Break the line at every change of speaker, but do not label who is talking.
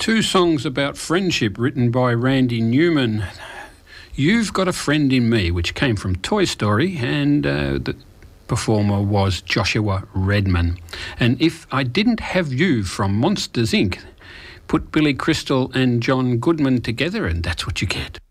Two songs about friendship written by Randy Newman. You've Got a Friend in Me, which came from Toy Story, and the performer was Joshua Redman. And If I Didn't Have You from Monsters, Inc. Put Billy Crystal and John Goodman together, and that's what you get.